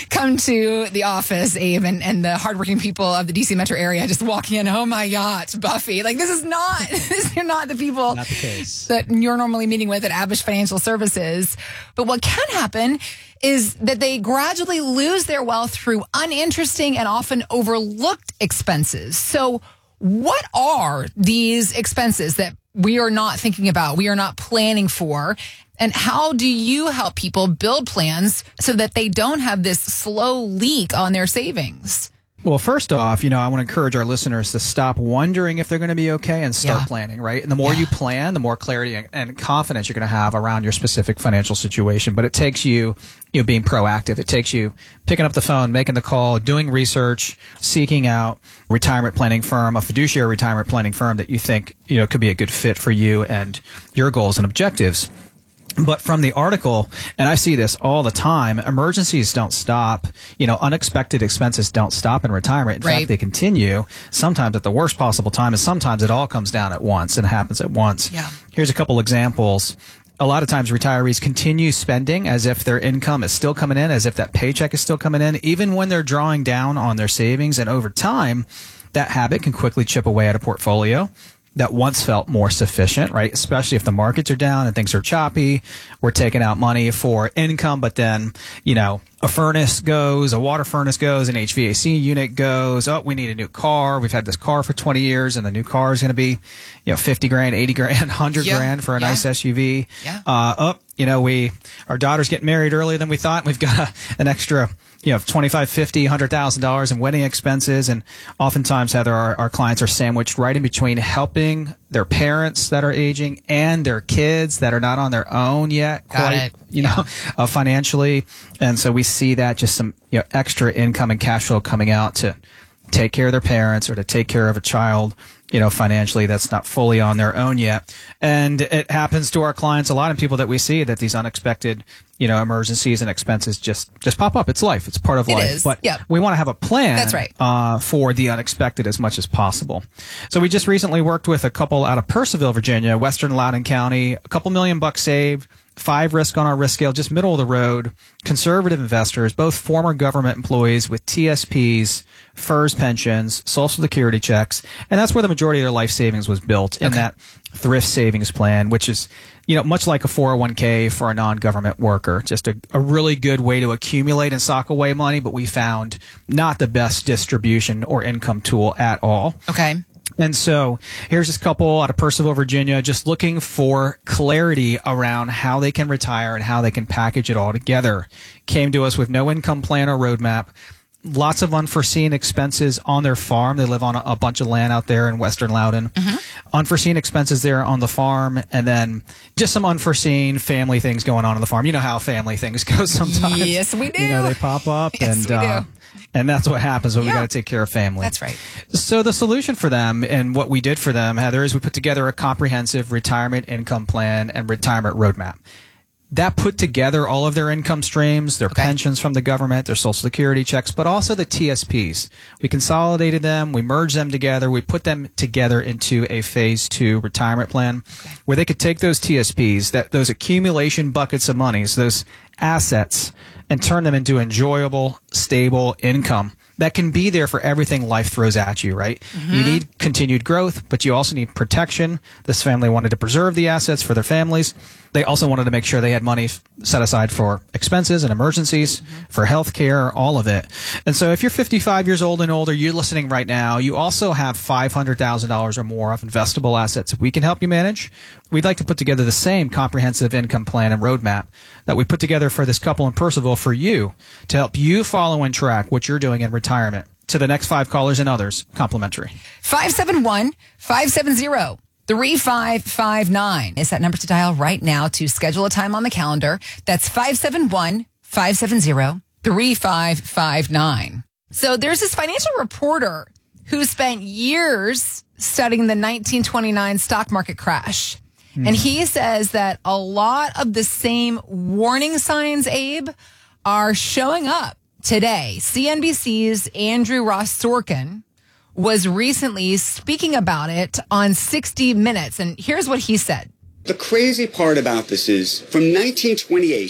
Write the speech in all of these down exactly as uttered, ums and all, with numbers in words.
come to the office, Abe, and, and the hardworking people of the D C metro area just walk in, oh my God, Buffy. Like, this is not, these are not the people not the case. that you're normally meeting with at Abish Financial Services. But what can happen is that they gradually lose their wealth through uninteresting and often overlooked expenses. So what are these expenses that we are not thinking about, we are not planning for? And how do you help people build plans so that they don't have this slow leak on their savings? Well, first off, you know, I want to encourage our listeners to stop wondering if they're going to be okay and start Yeah. planning, right? And the more Yeah. you plan, the more clarity and- and confidence you're going to have around your specific financial situation. But it takes you, you know, being proactive. It takes you picking up the phone, making the call, doing research, seeking out retirement planning firm, a fiduciary retirement planning firm that you think, you know, could be a good fit for you and your goals and objectives. But from the article, and I see this all the time, emergencies don't stop. You know, unexpected expenses don't stop in retirement. In Right. fact, they continue sometimes at the worst possible time, and sometimes it all comes down at once and happens at once. Yeah. Here's a couple examples. A lot of times retirees continue spending as if their income is still coming in, as if that paycheck is still coming in, even when they're drawing down on their savings. And over time, that habit can quickly chip away at a portfolio that once felt more sufficient, right? Especially if the markets are down and things are choppy. We're taking out money for income, but then, you know, a furnace goes, a water furnace goes, an H V A C unit goes. Oh, we need a new car. We've had this car for twenty years, and the new car is going to be, you know, fifty grand, eighty grand, one hundred Yeah. grand for a Yeah. nice S U V. Yeah. Uh, oh, you know, we, our daughter's getting married earlier than we thought. And we've got a, an extra, you know, twenty-five, fifty, one hundred thousand dollars in wedding expenses. And oftentimes, Heather, our, our clients are sandwiched right in between helping their parents that are aging and their kids that are not on their own yet, Got quite, it. you know, uh, financially. And so we see that just some, you know, extra income and cash flow coming out to take care of their parents or to take care of a child, you know, financially that's not fully on their own yet. And it happens to our clients, a lot of people that we see, that these unexpected, you know, emergencies and expenses just, just pop up. It's life. It's part of It life. is. But Yep. we want to have a plan That's right. uh, for the unexpected as much as possible. So we just recently worked with a couple out of Purcellville, Virginia, Western Loudoun County, a couple million bucks saved, five risk on our risk scale, just middle of the road, conservative investors, both former government employees with T S Ps, F E R S pensions, Social Security checks, and that's where the majority of their life savings was built in Okay. that thrift savings plan, which is, you know, much like a four oh one k for a non-government worker, just a, a really good way to accumulate and sock away money, but we found not the best distribution or income tool at all. Okay. And so here's this couple out of Purcellville, Virginia, just looking for clarity around how they can retire and how they can package it all together. Came to us with no income plan or roadmap. Lots of unforeseen expenses on their farm. They live on a, a bunch of land out there in Western Loudoun. Mm-hmm. Unforeseen expenses there on the farm, and then just some unforeseen family things going on on the farm. You know how family things go sometimes. Yes, we do. You know, they pop up, Yes, and we uh, do. and that's what happens when we Yeah. got to take care of family. That's right. So the solution for them and what we did for them, Heather, is we put together a comprehensive retirement income plan and retirement roadmap. That put together all of their income streams, their Okay. pensions from the government, their Social Security checks, but also the T S Ps. We consolidated them, we merged them together, we put them together into a phase two retirement plan where they could take those T S Ps, that those accumulation buckets of monies, those assets, and turn them into enjoyable, stable income that can be there for everything life throws at you, right? Mm-hmm. You need continued growth, but you also need protection. This family wanted to preserve the assets for their families. They also wanted to make sure they had money f- set aside for expenses and emergencies, Mm-hmm. for health care, all of it. And so if you're fifty-five years old and older, you're listening right now, you also have five hundred thousand dollars or more of investable assets we can help you manage. We'd like to put together the same comprehensive income plan and roadmap that we put together for this couple in Purcellville for you to help you follow and track what you're doing in retirement. To the next five callers and others, complimentary. five seven one, five seven zero, three five five nine is that number to dial right now to schedule a time on the calendar. That's five seven one, five seven zero, three five five nine. So there's this financial reporter who spent years studying the nineteen twenty-nine stock market crash. And he says that a lot of the same warning signs, Abe, are showing up today. C N B C's Andrew Ross Sorkin was recently speaking about it on sixty minutes. And here's what he said. The crazy part about this is from nineteen twenty-eight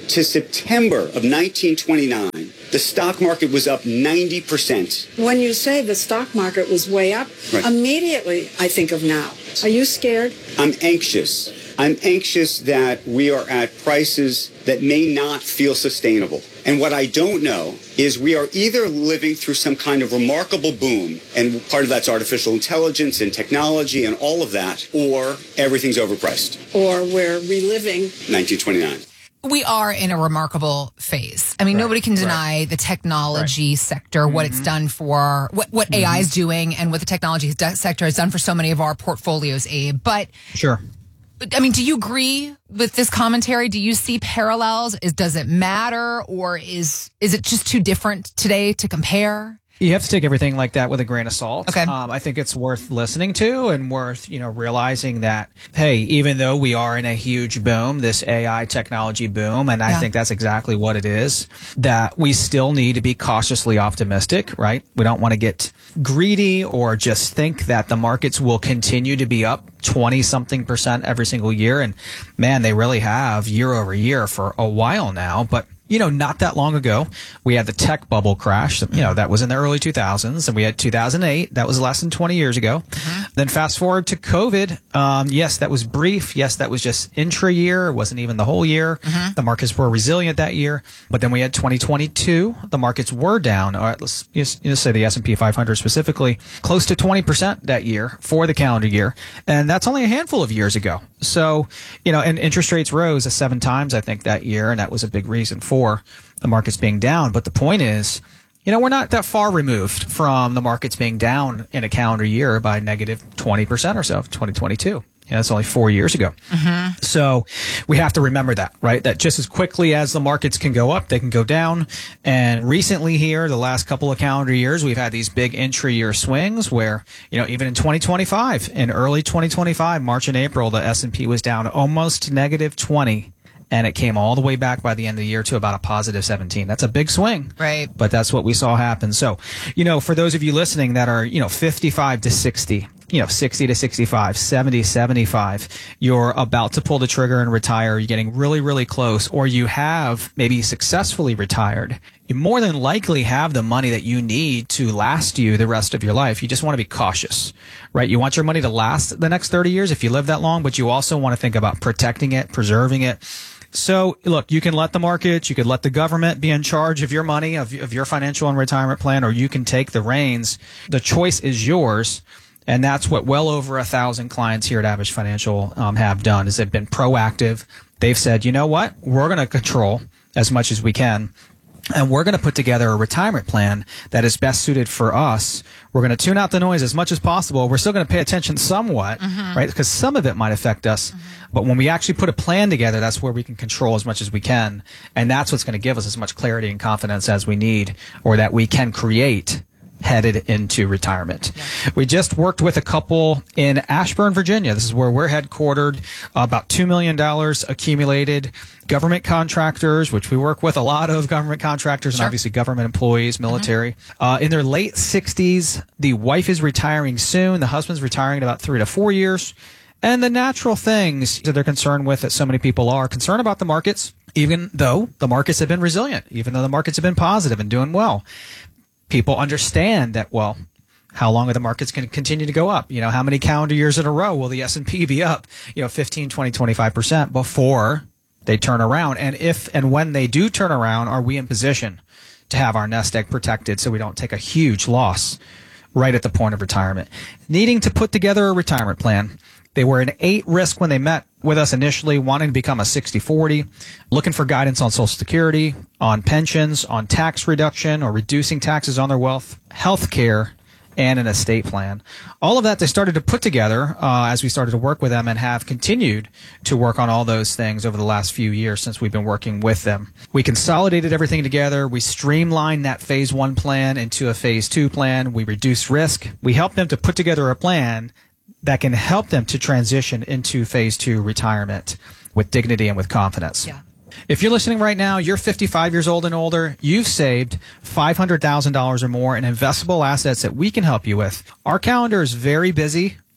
to September of nineteen twenty-nine, the stock market was up ninety percent. When you say the stock market was way up, right, immediately I think of now. Are you scared? I'm anxious. I'm anxious that we are at prices that may not feel sustainable. And what I don't know is we are either living through some kind of remarkable boom, and part of that's artificial intelligence and technology and all of that, or everything's overpriced. Or we're reliving nineteen twenty-nine. We are in a remarkable phase. I mean, right, nobody can deny right. the technology right. sector, mm-hmm. what it's done for, what, what mm-hmm. A I is doing, and what the technology sector has done for so many of our portfolios, Abe. But sure. I mean, do you agree with this commentary? Do you see parallels? Is, does it matter, or is is it just too different today to compare? You have to take everything like that with a grain of salt. Okay. Um, I think it's worth listening to and worth, you know, realizing that, hey, even though we are in a huge boom, this A I technology boom, and I yeah. think that's exactly what it is, that we still need to be cautiously optimistic, right? We don't want to get greedy or just think that the markets will continue to be up twenty something percent every single year. And man, they really have year over year for a while now. But you know, not that long ago, we had the tech bubble crash. You know, that was in the early two thousands, and we had two thousand eight. That was less than twenty years ago. Mm-hmm. Then fast forward to COVID. Um, yes, that was brief. Yes, that was just intra-year. It wasn't even the whole year. Mm-hmm. The markets were resilient that year. But then we had twenty twenty-two. The markets were down. All right, let's just, just say the S and P five hundred specifically, close to twenty percent that year for the calendar year. And that's only a handful of years ago. So, you know, and interest rates rose seven times, I think, that year. And that was a big reason for for the markets being down. But the point is, you know, we're not that far removed from the markets being down in a calendar year by negative twenty percent or so, twenty twenty-two. You know, that's only four years ago. Mm-hmm. So we have to remember that, right? That just as quickly as the markets can go up, they can go down. And recently here, the last couple of calendar years, we've had these big intra-year swings where, you know, even in twenty twenty-five, in early twenty twenty-five, March and April, the S and P was down almost negative twenty. And it came all the way back by the end of the year to about a positive seventeen. That's a big swing. Right. But that's what we saw happen. So, you know, for those of you listening that are, you know, fifty-five to sixty, you know, sixty to sixty-five, seventy, seventy-five, you're about to pull the trigger and retire. You're getting really, really close, or you have maybe successfully retired. You more than likely have the money that you need to last you the rest of your life. You just want to be cautious, right? You want your money to last the next thirty years if you live that long, but you also want to think about protecting it, preserving it. So, look, you can let the market, you could let the government be in charge of your money, of, of your financial and retirement plan, or you can take the reins. The choice is yours. And that's what well over a thousand clients here at Avish Financial um, have done, is they've been proactive. They've said, you know what, we're going to control as much as we can. And we're going to put together a retirement plan that is best suited for us. We're going to tune out the noise as much as possible. We're still going to pay attention somewhat, mm-hmm. right? Because some of it might affect us. Mm-hmm. But when we actually put a plan together, that's where we can control as much as we can. And that's what's going to give us as much clarity and confidence as we need, or that we can create headed into retirement. Yeah. We just worked with a couple in Ashburn, Virginia. This is where we're headquartered. Uh, about two million dollars accumulated. Government contractors, which we work with a lot of government contractors, sure. and obviously government employees, military. Mm-hmm. Uh, in their late sixties, the wife is retiring soon. The husband's retiring in about three to four years. And the natural things that they're concerned with, that so many people are concerned about the markets, even though the markets have been resilient, even though the markets have been positive and doing well. People understand that, well, how long are the markets going to continue to go up? You know, how many calendar years in a row will the S and P be up, you know, fifteen, twenty, twenty-five percent before they turn around? And if and when they do turn around, are we in position to have our nest egg protected so we don't take a huge loss right at the point of retirement? Needing to put together a retirement plan. They were an eight risk when they met with us initially, wanting to become a sixty forty, looking for guidance on Social Security, on pensions, on tax reduction or reducing taxes on their wealth, health care, and an estate plan. All of that they started to put together uh, as we started to work with them, and have continued to work on all those things over the last few years since we've been working with them. We consolidated everything together. We streamlined that phase one plan into a phase two plan. We reduced risk. We helped them to put together a plan that can help them to transition into phase two retirement with dignity and with confidence. Yeah. If you're listening right now, you're fifty-five years old and older, you've saved five hundred thousand dollars or more in investable assets that we can help you with. Our calendar is very busy,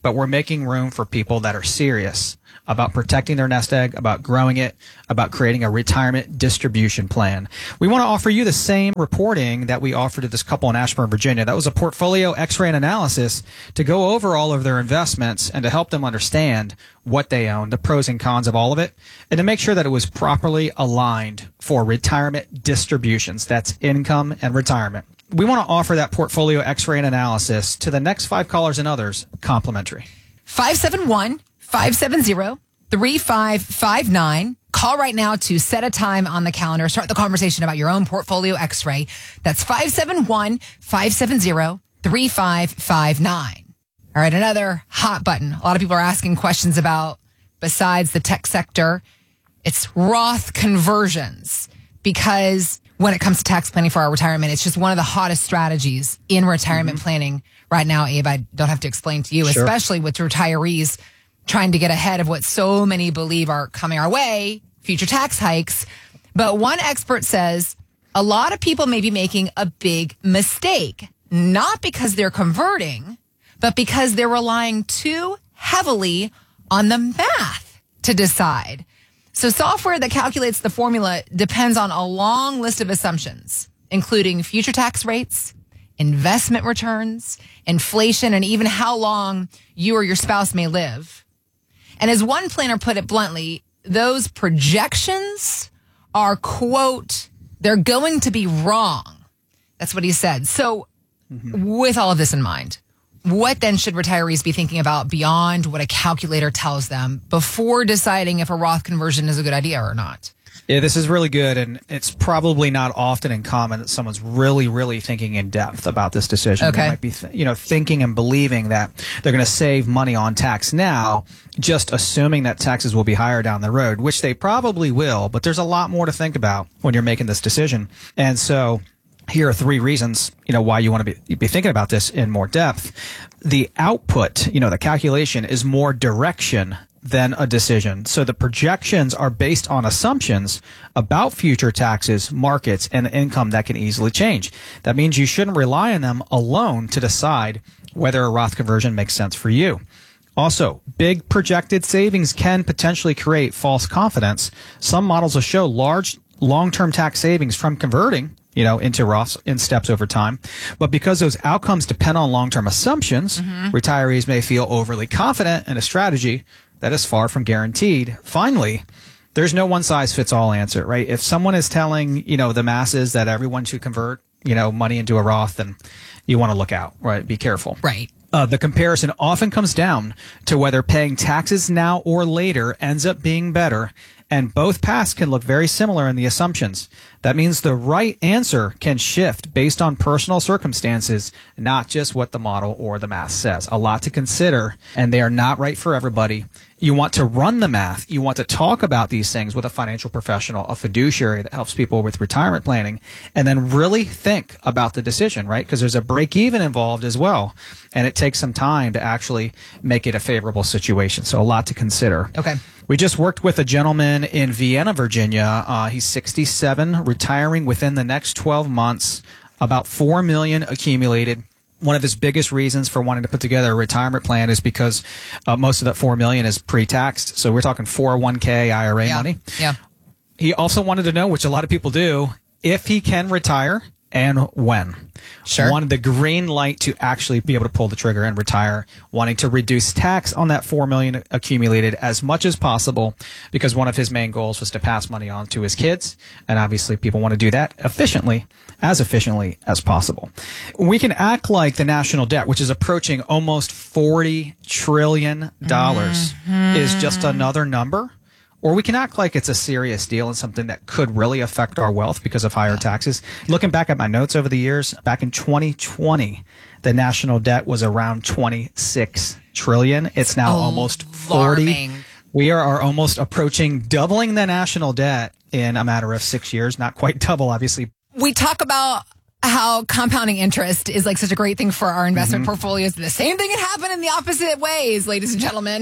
but we're making room for people that are serious about protecting their nest egg, about growing it, about creating a retirement distribution plan. We want to offer you the same reporting that we offered to this couple in Ashburn, Virginia. That was a portfolio x-ray and analysis to go over all of their investments and to help them understand what they own, the pros and cons of all of it, and to make sure that it was properly aligned for retirement distributions. That's income and retirement. We want to offer that portfolio x-ray and analysis to the next five callers and others complimentary. five seven one, five seven zero, three five five nine. Call right now to set a time on the calendar. Start the conversation about your own portfolio x-ray. That's five seven one, five seven zero, three five five nine. All right, another hot button. A lot of people are asking questions about, besides the tech sector, it's Roth conversions. Because when it comes to tax planning for our retirement, it's just one of the hottest strategies in retirement mm-hmm. planning right now, Abe. I don't have to explain to you, sure. especially with retirees trying to get ahead of what so many believe are coming our way, future tax hikes. But one expert says a lot of people may be making a big mistake, not because they're converting, but because they're relying too heavily on the math to decide. So software that calculates the formula depends on a long list of assumptions, including future tax rates, investment returns, inflation, and even how long you or your spouse may live. And as one planner put it bluntly, those projections are, quote, they're going to be wrong. That's what he said. So mm-hmm. with all of this in mind, what then should retirees be thinking about beyond what a calculator tells them before deciding if a Roth conversion is a good idea or not? Yeah, this is really good, and it's probably not often in common that someone's really, really thinking in depth about this decision. Okay. They might be, th- you know, thinking and believing that they're going to save money on tax now, just assuming that taxes will be higher down the road, which they probably will, but there's a lot more to think about when you're making this decision. And so here are three reasons, you know, why you want to be, be thinking about this in more depth. The output, you know, the calculation is more direction than a decision. So the projections are based on assumptions about future taxes, markets, and income that can easily change. That means you shouldn't rely on them alone to decide whether a Roth conversion makes sense for you. Also, big projected savings can potentially create false confidence. Some models will show large long-term tax savings from converting, you know, into Roths in steps over time. But because those outcomes depend on long-term assumptions, mm-hmm. retirees may feel overly confident in a strategy that is far from guaranteed. Finally, there's no one-size-fits-all answer, right? If someone is telling, you know, the masses that everyone should convert, you know, money into a Roth, then you want to look out, right? Be careful. Right. Uh, the comparison often comes down to whether paying taxes now or later ends up being better, and both paths can look very similar in the assumptions. That means the right answer can shift based on personal circumstances, not just what the model or the math says. A lot to consider, and they are not right for everybody. You want to run the math. You want to talk about these things with a financial professional, a fiduciary that helps people with retirement planning, and then really think about the decision, right? Because there's a break even involved as well, and it takes some time to actually make it a favorable situation. So a lot to consider. Okay. We just worked with a gentleman in Vienna, Virginia. Uh, he's sixty-seven, retiring within the next twelve months, about four million dollars accumulated. One of his biggest reasons for wanting to put together a retirement plan is because uh, most of that four million dollars is pre-taxed. So we're talking four oh one k I R A yeah. money. Yeah. He also wanted to know, which a lot of people do, if he can retire and when. Sure. Wanted the green light to actually be able to pull the trigger and retire, wanting to reduce tax on that four million dollars accumulated as much as possible, because one of his main goals was to pass money on to his kids. And obviously people want to do that efficiently, as efficiently as possible. We can act like the national debt, which is approaching almost forty trillion dollars, mm-hmm. is just another number. Or we can act like it's a serious deal and something that could really affect our wealth because of higher taxes. Looking back at my notes over the years, back in twenty twenty, the national debt was around twenty-six trillion dollars. It's now oh, almost forty. We are, are almost approaching doubling the national debt in a matter of six years. Not quite double, obviously. We talk about how compounding interest is like such a great thing for our investment mm-hmm. portfolios. The same thing can happen in the opposite ways, ladies and gentlemen.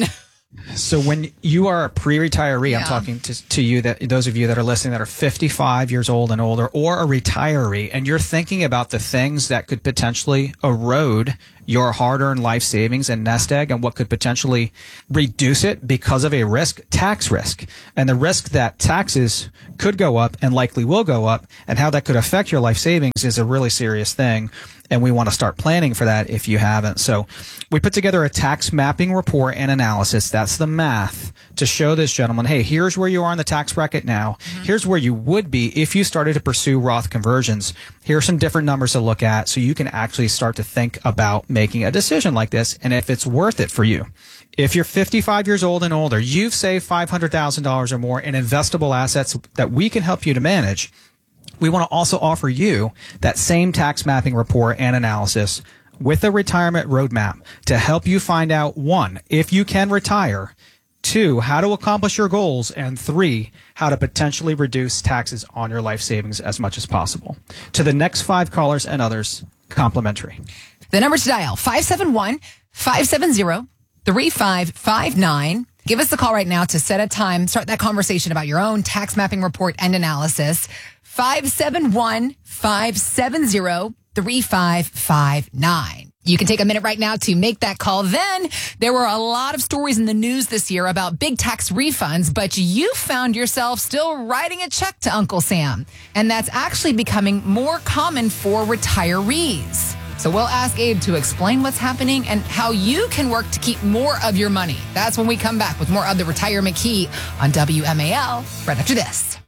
So when you are a pre-retiree, yeah. I'm talking to, to you, that those of you that are listening that are fifty-five years old and older, or a retiree, and you're thinking about the things that could potentially erode your hard-earned life savings and nest egg and what could potentially reduce it because of a risk, tax risk, and the risk that taxes could go up and likely will go up, and how that could affect your life savings is a really serious thing. And we want to start planning for that if you haven't. So we put together a tax mapping report and analysis. That's the math to show this gentleman, hey, here's where you are in the tax bracket now. Mm-hmm. Here's where you would be if you started to pursue Roth conversions. Here are some different numbers to look at so you can actually start to think about making a decision like this and if it's worth it for you. If you're fifty-five years old and older, you've saved five hundred thousand dollars or more in investable assets that we can help you to manage. We want to also offer you that same tax mapping report and analysis with a retirement roadmap to help you find out, one, if you can retire, two, how to accomplish your goals, and three, how to potentially reduce taxes on your life savings as much as possible. To the next five callers and others, complimentary. The number to dial, five seven one, five seven zero, three five five nine. Give us the call right now to set a time, start that conversation about your own tax mapping report and analysis. five seven one, five seven zero, three five five nine. You can take a minute right now to make that call. Then there were a lot of stories in the news this year about big tax refunds, but you found yourself still writing a check to Uncle Sam. And that's actually becoming more common for retirees. So we'll ask Abe to explain what's happening and how you can work to keep more of your money. That's when we come back with more of the Retirement Key on W M A L right after this.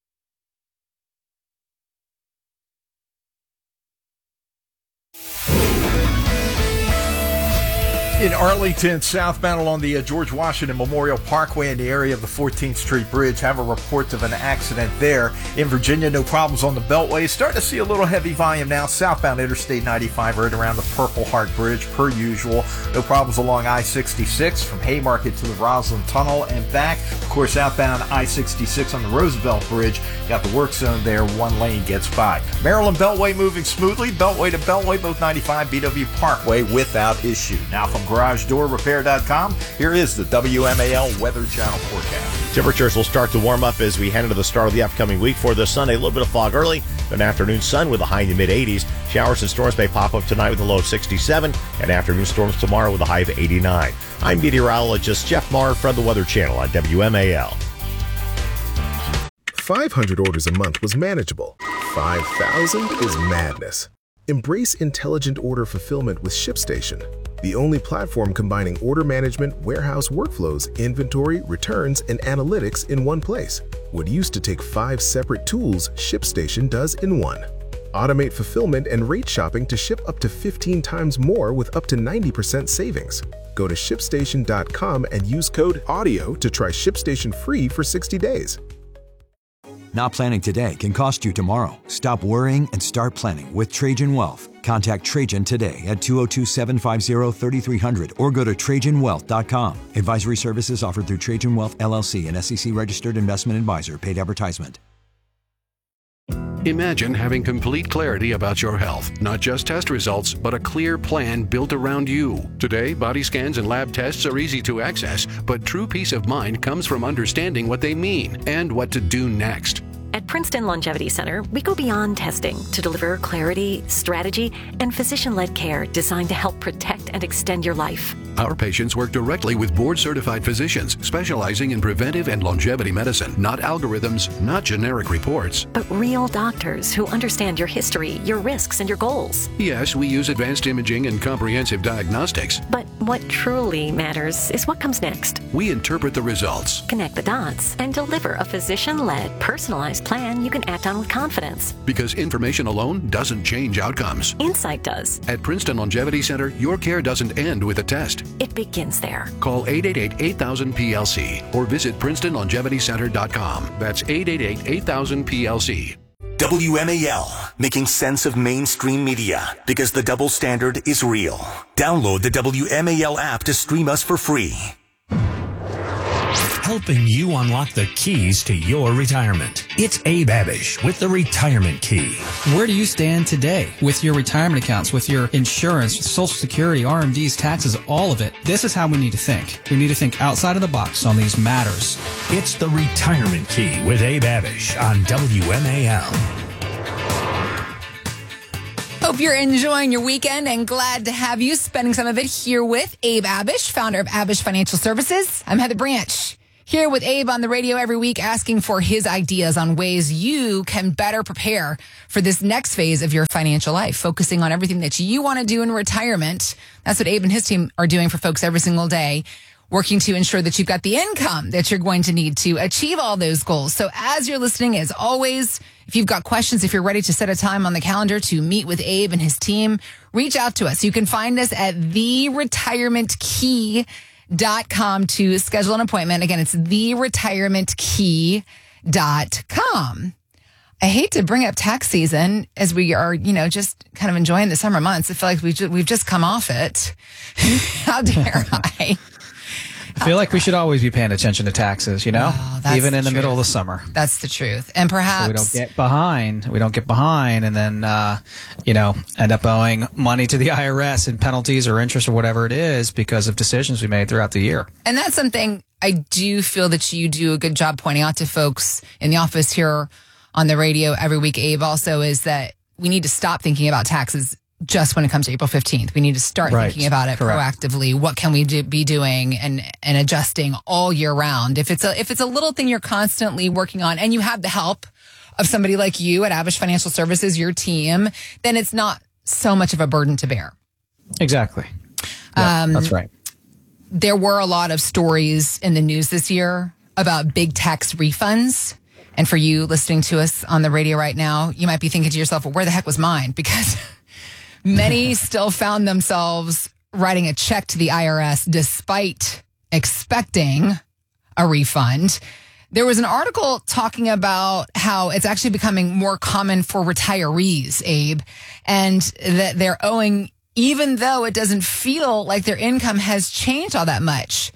In Arlington, southbound along the uh, George Washington Memorial Parkway in the area of the fourteenth Street Bridge, have a report of an accident there. In Virginia, no problems on the Beltway. Starting to see a little heavy volume now. Southbound Interstate ninety-five right around the Purple Heart Bridge, per usual. No problems along I sixty-six from Haymarket to the Roslyn Tunnel and back. Of course, outbound I sixty-six on the Roosevelt Bridge. Got the work zone there. One lane gets by. Maryland Beltway moving smoothly. Beltway to Beltway, both ninety-five B W Parkway without issue. Now from Garage Door Repair dot com, here is the W M A L Weather Channel forecast. Temperatures will start to warm up as we head into the start of the upcoming week. For this Sunday, a little bit of fog early, then afternoon sun with a high in the mid eighties. Showers and storms may pop up tonight with a low of sixty-seven, and afternoon storms tomorrow with a high of eighty-nine. I'm meteorologist Jeff Marr from the Weather Channel on W M A L. five hundred orders a month was manageable. five thousand is madness. Embrace intelligent order fulfillment with ShipStation, the only platform combining order management, warehouse workflows, inventory, returns, and analytics in one place. What used to take five separate tools, ShipStation does in one. Automate fulfillment and rate shopping to ship up to fifteen times more with up to ninety percent savings. Go to ship station dot com and use code AUDIO to try ShipStation free for sixty days. Not planning today can cost you tomorrow. Stop worrying and start planning with Trajan Wealth. Contact Trajan today at two oh two, seven five zero, three three zero zero or go to trajan wealth dot com. Advisory services offered through Trajan Wealth, L L C, an S E C-registered investment advisor. Paid advertisement. Imagine having complete clarity about your health. Not just test results, but a clear plan built around you. Today, body scans and lab tests are easy to access, but true peace of mind comes from understanding what they mean and what to do next. At Princeton Longevity Center, we go beyond testing to deliver clarity, strategy, and physician-led care designed to help protect and extend your life. Our patients work directly with board-certified physicians specializing in preventive and longevity medicine, not algorithms, not generic reports. But real doctors who understand your history, your risks, and your goals. Yes, we use advanced imaging and comprehensive diagnostics. But what truly matters is what comes next. We interpret the results, connect the dots, and deliver a physician-led, personalized plan you can act on with confidence. Because information alone doesn't change outcomes. Insight does. At Princeton Longevity Center, your care doesn't end with a test. It begins there. Call eight eight eight, eight thousand, P L C or visit princeton longevity center dot com. That's eight eight eight, eight thousand, P L C. W M A L, making sense of mainstream media because the double standard is real. Download the W M A L app to stream us for free. Helping you unlock the keys to your retirement. It's Abe Abish with the Retirement Key. Where do you stand today with your retirement accounts, with your insurance, Social Security, R M Ds, taxes, all of it? This is how we need to think. We need to think outside of the box on these matters. It's the Retirement Key with Abe Abish on W M A L. Hope you're enjoying your weekend and glad to have you spending some of it here with Abe Abish, founder of Abish Financial Services. I'm Heather Branch, here with Abe on the radio every week, asking for his ideas on ways you can better prepare for this next phase of your financial life, focusing on everything that you want to do in retirement. That's what Abe and his team are doing for folks every single day, working to ensure that you've got the income that you're going to need to achieve all those goals. So as you're listening, as always, if you've got questions, if you're ready to set a time on the calendar to meet with Abe and his team, reach out to us. You can find us at the retirement key dot com to schedule an appointment. Again, it's the retirement key dot com. I hate to bring up tax season as we are, you know, just kind of enjoying the summer months. I feel like we've just, we've just come off it. How dare I? I feel like we should always be paying attention to taxes, you know, oh, even in the truth. middle of the summer. That's the truth. And perhaps so we don't get behind. We don't get behind and then, uh, you know, end up owing money to the I R S and penalties or interest or whatever it is because of decisions we made throughout the year. And that's something I do feel that you do a good job pointing out to folks in the office here on the radio every week, Abe, also is that we need to stop thinking about taxes just when it comes to April fifteenth. We need to start right. thinking about it Correct. proactively. What can we do, be doing and, and adjusting all year round? If it's a, if it's a little thing you're constantly working on and you have the help of somebody like you at Abish Financial Services, your team, then it's not so much of a burden to bear. Exactly. Yeah, um, that's right. There were a lot of stories in the news this year about big tax refunds. And for you listening to us on the radio right now, you might be thinking to yourself, well, where the heck was mine? Because many still found themselves writing a check to the I R S despite expecting a refund. There was an article talking about how it's actually becoming more common for retirees, Abe, and that they're owing even though it doesn't feel like their income has changed all that much.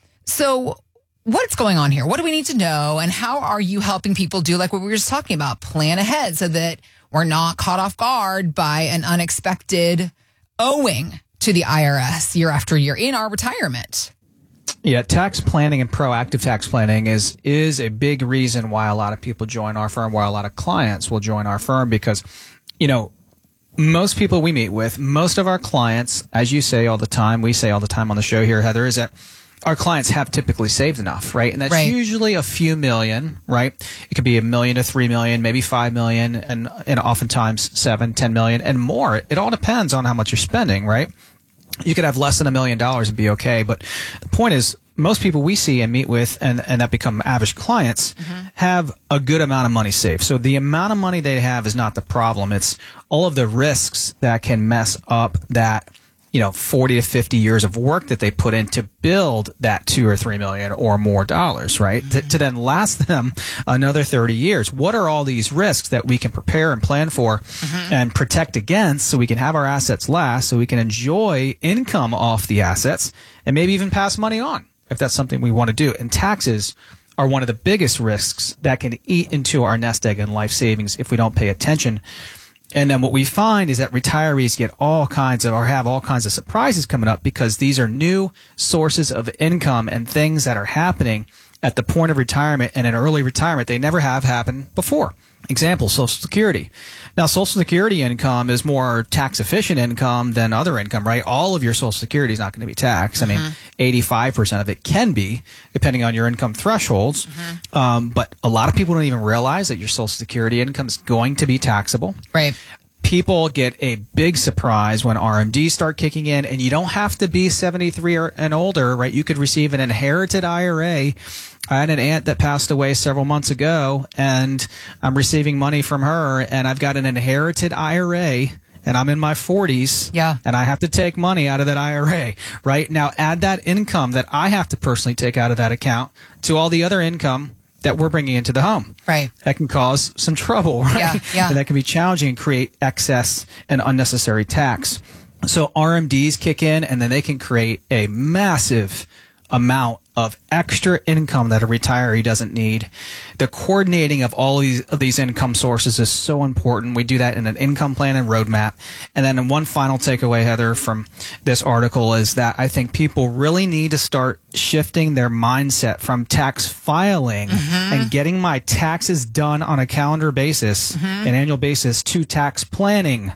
So what's going on here? What do we need to know? And how are you helping people do like what we were just talking about? Plan ahead so that we're not caught off guard by an unexpected owing to the I R S year after year in our retirement. Yeah, tax planning and proactive tax planning is is a big reason why a lot of people join our firm, why a lot of clients will join our firm because, you know, most people we meet with, most of our clients, as you say all the time, we say all the time on the show here, Heather, is that our clients have typically saved enough, right? And that's right. usually a few million, right? It could be a million to three million, maybe five million, and, and oftentimes seven, ten million and more. It all depends on how much you're spending, right? You could have less than a million dollars and be okay. But the point is, most people we see and meet with and, and that become average clients mm-hmm. have a good amount of money saved. So the amount of money they have is not the problem. It's all of the risks that can mess up that you know, forty to fifty years of work that they put in to build that two or three million or more dollars, right? Mm-hmm. To, to then last them another thirty years. What are all these risks that we can prepare and plan for mm-hmm. and protect against so we can have our assets last, so we can enjoy income off the assets and maybe even pass money on if that's something we want to do. And taxes are one of the biggest risks that can eat into our nest egg and life savings if we don't pay attention. And then what we find is that retirees get all kinds of, or have all kinds of surprises coming up because these are new sources of income and things that are happening at the point of retirement and in early retirement they never have happened before. Example, Social Security. Now, Social Security income is more tax efficient income than other income, right? All of your Social Security is not going to be taxed. Mm-hmm. I mean, eighty-five percent of it can be, depending on your income thresholds. Mm-hmm. Um, but a lot of people don't even realize that your Social Security income is going to be taxable. Right. People get a big surprise when R M Ds start kicking in, and you don't have to be seventy-three or, and older, right? You could receive an inherited I R A. I had an aunt that passed away several months ago, and I'm receiving money from her, and I've got an inherited I R A, and I'm in my forties, yeah, and I have to take money out of that I R A, right? Now, add that income that I have to personally take out of that account to all the other income that we're bringing into the home. Right. That can cause some trouble, right? Yeah, yeah. And that can be challenging and create excess and unnecessary tax. So R M Ds kick in, and then they can create a massive amount of extra income that a retiree doesn't need. The coordinating of all of these, of these income sources is so important. We do that in an income plan and roadmap. And then one final takeaway, Heather, from this article is that I think people really need to start shifting their mindset from tax filing mm-hmm. and getting my taxes done on a calendar basis, mm-hmm. an annual basis, to tax planning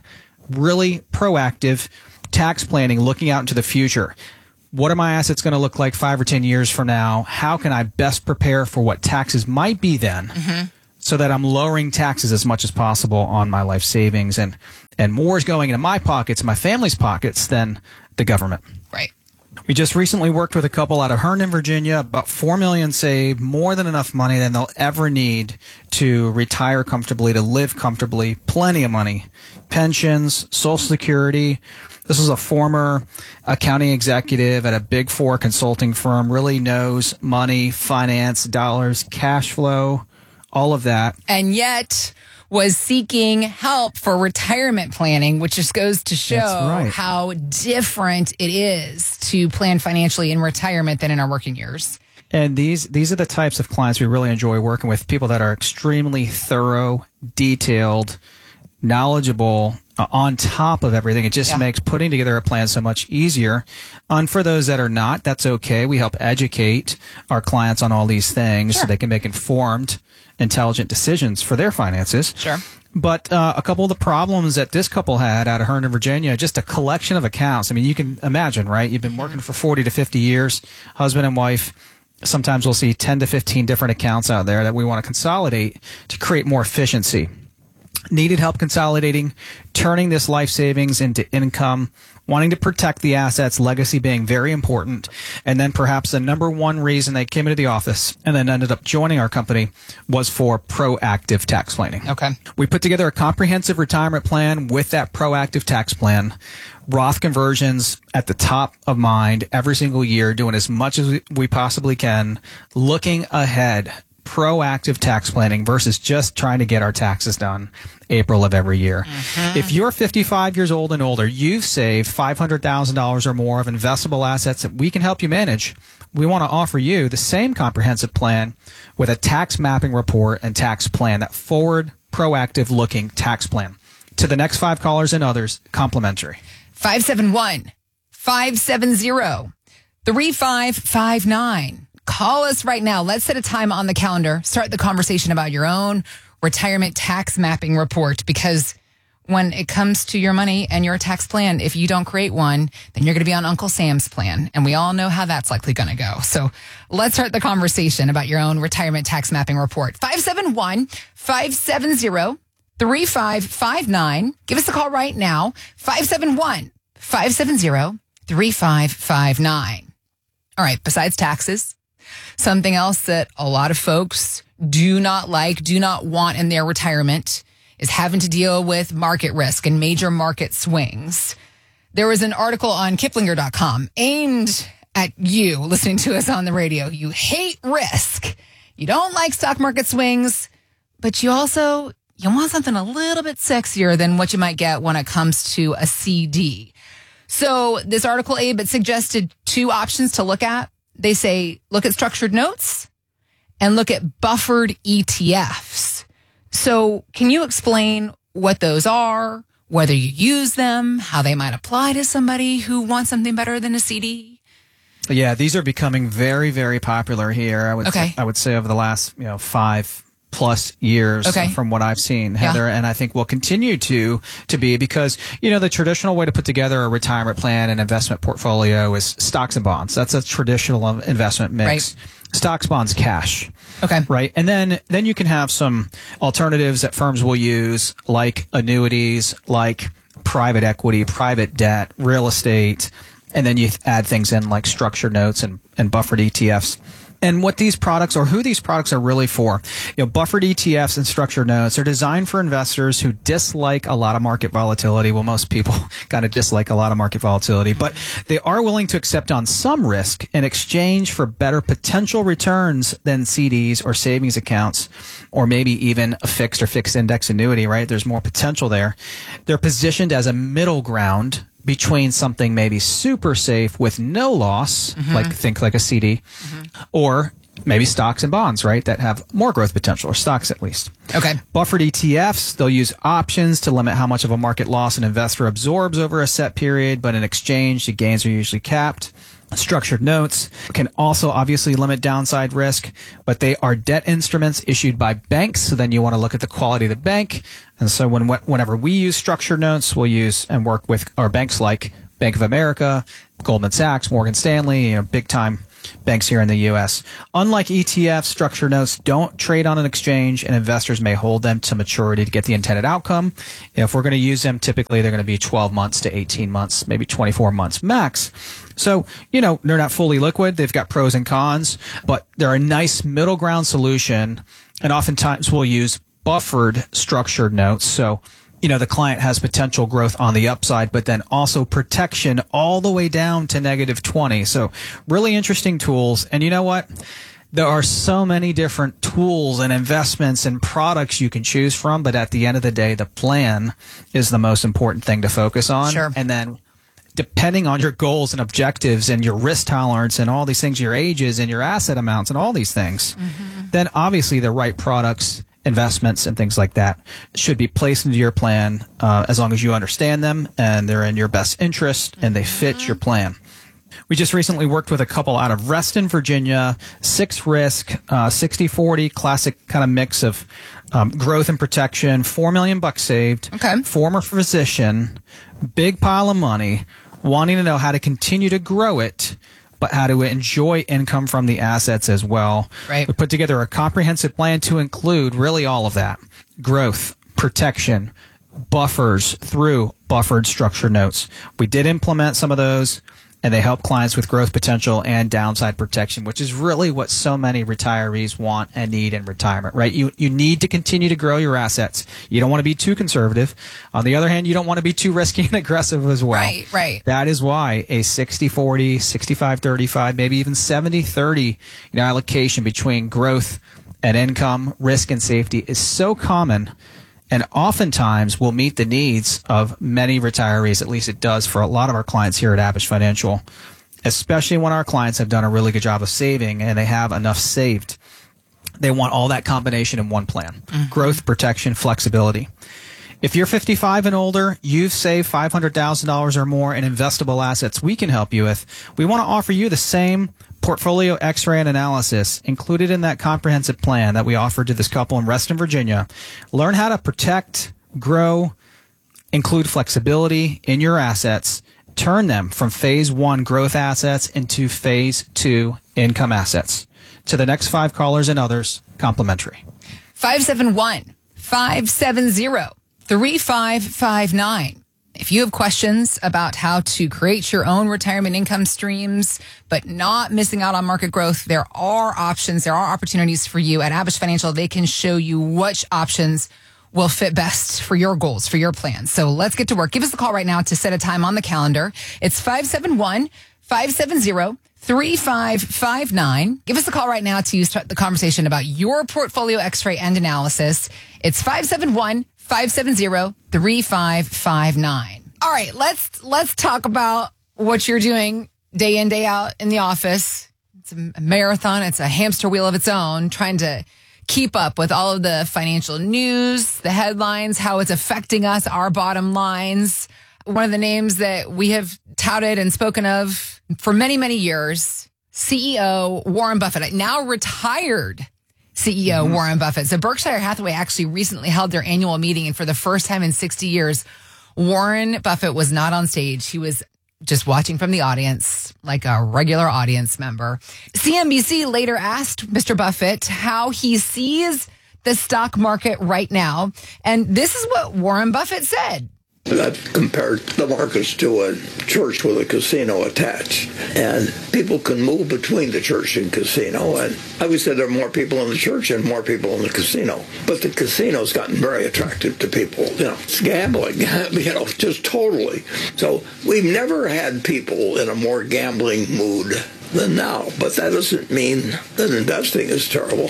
really proactive tax planning, looking out into the future. What are my assets going to look like five or ten years from now? How can I best prepare for what taxes might be then, mm-hmm. so that I'm lowering taxes as much as possible on my life savings, and, and more is going into my pockets, my family's pockets, than the government. Right. We just recently worked with a couple out of Herndon, Virginia, about four million dollars saved, more than enough money than they'll ever need to retire comfortably, to live comfortably, plenty of money, pensions, Social Security. This is a former accounting executive at a big four consulting firm, really knows money, finance, dollars, cash flow, all of that. And yet was seeking help for retirement planning, which just goes to show right. how different it is to plan financially in retirement than in our working years. And these these are the types of clients we really enjoy working with, people that are extremely thorough, detailed, knowledgeable, uh, on top of everything. It just yeah. makes putting together a plan so much easier. And for those that are not, that's okay. We help educate our clients on all these things sure. so they can make informed, intelligent decisions for their finances. Sure. But uh, a couple of the problems that this couple had out of Herndon, Virginia, just a collection of accounts. I mean, you can imagine, right? You've been working for forty to fifty years, husband and wife. Sometimes we'll see ten to fifteen different accounts out there that we want to consolidate to create more efficiency. Needed help consolidating, turning this life savings into income, wanting to protect the assets, legacy being very important. And then perhaps the number one reason they came into the office and then ended up joining our company was for proactive tax planning. Okay. We put together a comprehensive retirement plan with that proactive tax plan. Roth conversions at the top of mind every single year, doing as much as we possibly can, looking ahead. Proactive tax planning versus just trying to get our taxes done April of every year. Mm-hmm. If you're fifty-five years old and older, you've saved five hundred thousand dollars or more of investable assets that we can help you manage. We want to offer you the same comprehensive plan with a tax mapping report and tax plan, that forward, proactive looking tax plan. To the next five callers and others, complimentary. five seven one, five seven zero, three five five nine. Call us right now. Let's set a time on the calendar. Start the conversation about your own retirement tax mapping report, because when it comes to your money and your tax plan, if you don't create one, then you're going to be on Uncle Sam's plan. And we all know how that's likely going to go. So let's start the conversation about your own retirement tax mapping report. five seven one, five seven zero, three five five nine. Give us a call right now. five seven one, five seven zero, three five five nine. All right. Besides taxes, something else that a lot of folks do not like, do not want in their retirement is having to deal with market risk and major market swings. There was an article on Kiplinger dot com aimed at you listening to us on the radio. You hate risk. You don't like stock market swings, but you also, you want something a little bit sexier than what you might get when it comes to a C D. So this article, Abe, it suggested two options to look at. They say, look at structured notes and look at buffered E T Fs. So can you explain what those are, whether you use them, how they might apply to somebody who wants something better than a C D? Yeah, these are becoming very, very popular here. I would, okay. say, I would say over the last, you know, five plus years okay. from what I've seen, Heather, yeah. and I think will continue to to be, because, you know, the traditional way to put together a retirement plan and investment portfolio is stocks and bonds. That's a traditional investment mix. Right. Stocks, bonds, cash. Okay. Right. And then, then you can have some alternatives that firms will use, like annuities, like private equity, private debt, real estate, and then you add things in like structured notes and, and buffered E T Fs. And what these products, or who these products are really for, you know, buffered E T Fs and structured notes are designed for investors who dislike a lot of market volatility. Well, most people kind of dislike a lot of market volatility, but they are willing to accept on some risk in exchange for better potential returns than C Ds or savings accounts, or maybe even a fixed or fixed index annuity, right? There's more potential there. They're positioned as a middle ground between something maybe super safe with no loss, mm-hmm. like think like a C D, mm-hmm. or maybe stocks and bonds, right, that have more growth potential, or stocks at least. Okay. Buffered E T Fs, they'll use options to limit how much of a market loss an investor absorbs over a set period, but in exchange, the gains are usually capped. Structured notes can also obviously limit downside risk, but they are debt instruments issued by banks. So then you want to look at the quality of the bank. And so when whenever we use structured notes, we'll use and work with our banks like Bank of America, Goldman Sachs, Morgan Stanley, you know, big time banks here in the U S. Unlike E T Fs, structured notes don't trade on an exchange, and investors may hold them to maturity to get the intended outcome. If we're going to use them, typically they're going to be twelve months to eighteen months, maybe twenty-four months max. So, you know, they're not fully liquid. They've got pros and cons, but they're a nice middle ground solution. And oftentimes we'll use buffered structured notes. So, you know, the client has potential growth on the upside, but then also protection all the way down to negative twenty. So really interesting tools. And you know what? There are so many different tools and investments and products you can choose from. But at the end of the day, the plan is the most important thing to focus on. Sure. And then depending on your goals and objectives and your risk tolerance and all these things, your ages and your asset amounts and all these things, mm-hmm. then obviously the right products, investments and things like that should be placed into your plan uh, as long as you understand them and they're in your best interest and they fit your plan. We just recently worked with a couple out of Reston, Virginia, six risk, uh, sixty forty, classic kind of mix of um, growth and protection, four million bucks saved, okay. former physician, big pile of money, wanting to know how to continue to grow it, but how to enjoy income from the assets as well. Right. We put together a comprehensive plan to include really all of that. Growth, protection, buffers through buffered structured notes. We did implement some of those, and they help clients with growth potential and downside protection, which is really what so many retirees want and need in retirement, right? You you need to continue to grow your assets. You don't want to be too conservative. On the other hand, you don't want to be too risky and aggressive as well. Right, right. That is why a sixty forty, sixty-five thirty-five, maybe even seventy thirty, you know, allocation between growth and income, risk and safety is so common, and oftentimes will meet the needs of many retirees. At least it does for a lot of our clients here at Abish Financial, especially when our clients have done a really good job of saving and they have enough saved. They want all that combination in one plan. Mm-hmm. Growth, protection, flexibility. If you're fifty-five and older, you've saved five hundred thousand dollars or more in investable assets we can help you with. We want to offer you the same portfolio X-ray and analysis included in that comprehensive plan that we offered to this couple in Reston, Virginia. Learn how to protect, grow, include flexibility in your assets, turn them from phase one growth assets into phase two income assets. To the next five callers and others, complimentary. five seven one, five seven zero, three five five nine. If you have questions about how to create your own retirement income streams, but not missing out on market growth, there are options. There are opportunities for you at Abish Financial. They can show you which options will fit best for your goals, for your plans. So let's get to work. Give us a call right now to set a time on the calendar. It's five seven one, five seven zero, three five five nine. Give us a call right now to start the conversation about your portfolio X-ray and analysis. It's five seven one, five seven zero, three five five nine. All right, let's let's talk about what you're doing day in, day out in the office. It's a marathon. It's a hamster wheel of its own, trying to keep up with all of the financial news, the headlines, how it's affecting us, our bottom lines. One of the names that we have touted and spoken of for many, many years, C E O Warren Buffett, now retired C E O mm-hmm. Warren Buffett. So Berkshire Hathaway actually recently held their annual meeting, and for the first time in sixty years, Warren Buffett was not on stage. He was just watching from the audience, like a regular audience member. C N B C later asked Mister Buffett how he sees the stock market right now. And this is what Warren Buffett said. I've compared the markets to a church with a casino attached, and people can move between the church and casino. And I would say there are more people in the church and more people in the casino, but the casino's gotten very attractive to people. You know, it's gambling, you know, just totally. So we've never had people in a more gambling mood than now, but that doesn't mean that investing is terrible.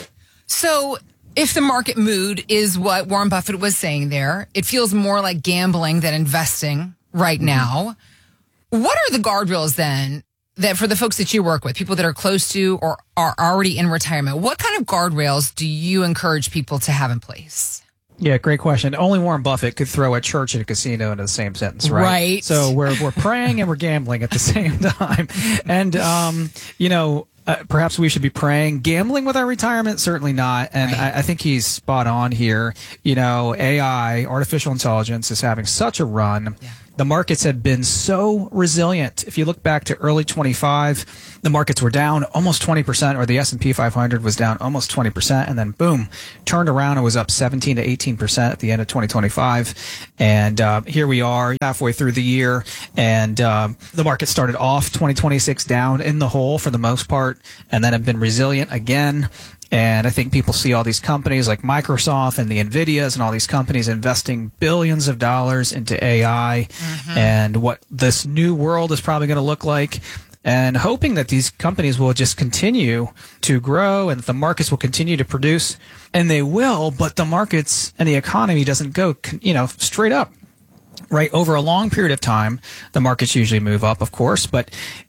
So if the market mood is what Warren Buffett was saying there, it feels more like gambling than investing right now. What are the guardrails then that for the folks that you work with, people that are close to or are already in retirement, what kind of guardrails do you encourage people to have in place? Yeah, great question. Only Warren Buffett could throw a church and a casino into the same sentence, right? Right. So we're we're praying and we're gambling at the same time. And, um, you know, uh, perhaps we should be praying. Gambling with our retirement? Certainly not. And right. I, I think he's spot on here. You know, A I, artificial intelligence, is having such a run. Yeah. The markets have been so resilient. If you look back to early twenty-five, the markets were down almost twenty percent, or the S and P five hundred was down almost twenty percent, and then boom, turned around and was up seventeen to eighteen percent at the end of twenty twenty-five. And uh, here we are halfway through the year, and uh, the market started off twenty twenty-six down in the hole for the most part, and then have been resilient again. And I think people see all these companies like Microsoft and the NVIDIAs and all these companies investing billions of dollars into A I mm-hmm. and what this new world is probably going to look like, and hoping that these companies will just continue to grow and that the markets will continue to produce. And they will, but the markets and the economy doesn't go, you know, straight up, right? Over a long period of time, the markets usually move up, of course, but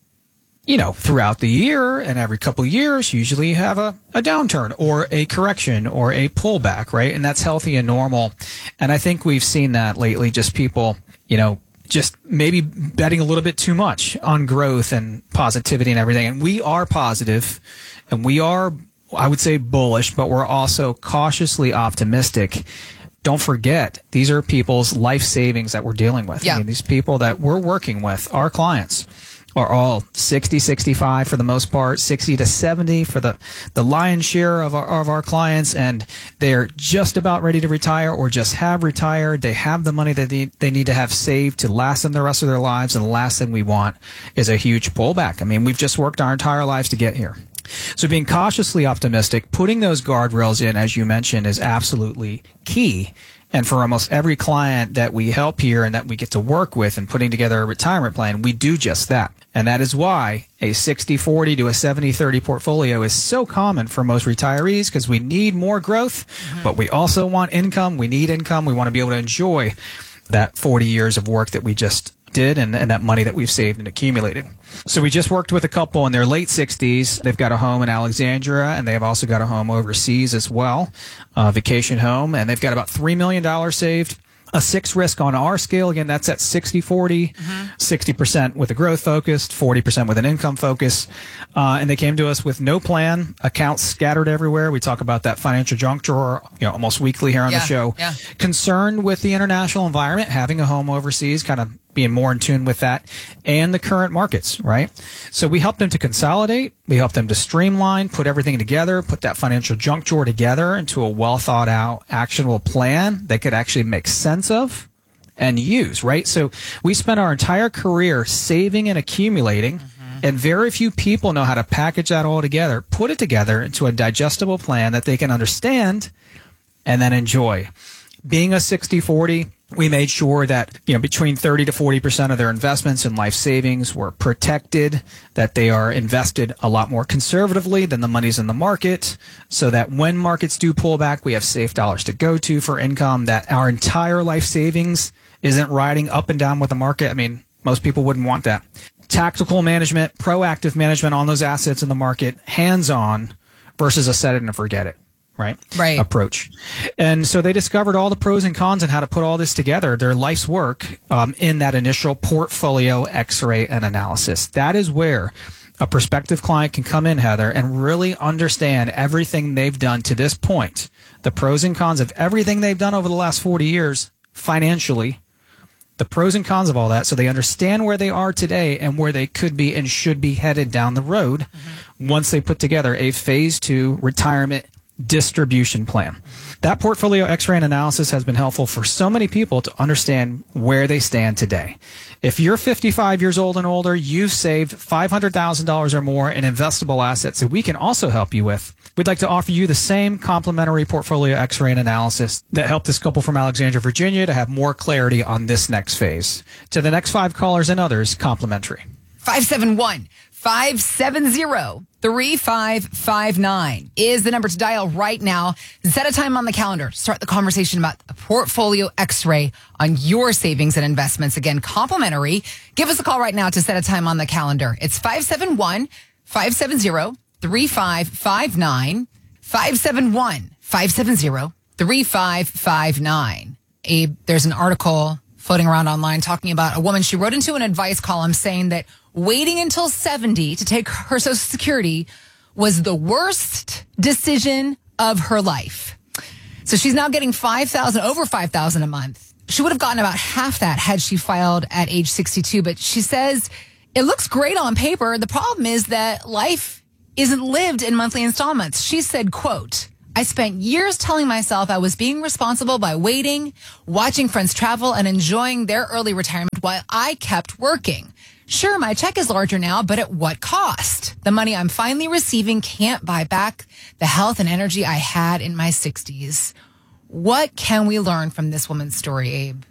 you know, throughout the year and every couple of years, usually you have a, a downturn or a correction or a pullback, right? And that's healthy and normal. And I think we've seen that lately, just people, you know, just maybe betting a little bit too much on growth and positivity and everything. And we are positive and we are, I would say, bullish, but we're also cautiously optimistic. Don't forget, these are people's life savings that we're dealing with. Yeah. I mean, these people that we're working with, our clients, are all sixty, sixty-five for the most part, sixty to seventy for the, the lion's share of our, of our clients. And they're just about ready to retire or just have retired. They have the money that they, they need to have saved to last them the rest of their lives. And the last thing we want is a huge pullback. I mean, we've just worked our entire lives to get here. So being cautiously optimistic, putting those guardrails in, as you mentioned, is absolutely key. And for almost every client that we help here and that we get to work with in putting together a retirement plan, we do just that. And that is why a sixty forty to a seventy thirty portfolio is so common for most retirees, because we need more growth, mm-hmm. but we also want income. We need income. We want to be able to enjoy that forty years of work that we just did and, and that money that we've saved and accumulated. So we just worked with a couple in their late sixties. They've got a home in Alexandria, and they have also got a home overseas as well, a vacation home, and they've got about three million dollars saved. A six risk on our scale, again, that's at sixty forty, mm-hmm. sixty percent with a growth focus, forty percent with an income focus. Uh, and they came to us with no plan, accounts scattered everywhere. We talk about that financial junk drawer, you know, almost weekly here on yeah, the show. Yeah. Concerned with the international environment, having a home overseas, kind of being more in tune with that, and the current markets, right? So we help them to consolidate. We help them to streamline, put everything together, put that financial junk drawer together into a well thought out, actionable plan that could actually make sense of and use, right? So we spent our entire career saving and accumulating, mm-hmm. and very few people know how to package that all together, put it together into a digestible plan that they can understand and then enjoy. Being a sixty forty, we made sure that, you know, between thirty to forty percent of their investments and life savings were protected, that they are invested a lot more conservatively than the money's in the market, so that when markets do pull back, we have safe dollars to go to for income, that our entire life savings isn't riding up and down with the market. I mean, most people wouldn't want that. Tactical management, proactive management on those assets in the market, hands-on versus a set it and forget it. Right? Right. Approach. And so they discovered all the pros and cons and how to put all this together, their life's work, um, in that initial portfolio X-ray and analysis. That is where a prospective client can come in, Heather, and really understand everything they've done to this point, the pros and cons of everything they've done over the last forty years financially, the pros and cons of all that, so they understand where they are today and where they could be and should be headed down the road, mm-hmm. once they put together a phase two retirement distribution plan. That portfolio X-ray and analysis has been helpful for so many people to understand where they stand today. If you're fifty-five years old and older, you've saved five hundred thousand dollars or more in investable assets that we can also help you with. We'd like to offer you the same complimentary portfolio X-ray and analysis that helped this couple from Alexandria, Virginia to have more clarity on this next phase. To the next five callers and others, complimentary. five seven one, five seven zero, three five five nine is the number to dial right now. Set a time on the calendar. Start the conversation about a portfolio X-ray on your savings and investments. Again, complimentary. Give us a call right now to set a time on the calendar. It's five seven one, five seven zero, three five five nine, five seven one, five seven zero, three five five nine. Abe, there's an article floating around online talking about a woman. She wrote into an advice column saying that waiting until seventy to take her Social Security was the worst decision of her life. So she's now getting five thousand dollars, over five thousand dollars a month. She would have gotten about half that had she filed at age sixty-two. But she says it looks great on paper. The problem is that life isn't lived in monthly installments. She said, quote, I spent years telling myself I was being responsible by waiting, watching friends travel, and enjoying their early retirement while I kept working. Sure, my check is larger now, but at what cost? The money I'm finally receiving can't buy back the health and energy I had in my sixties. What can we learn from this woman's story, Abe?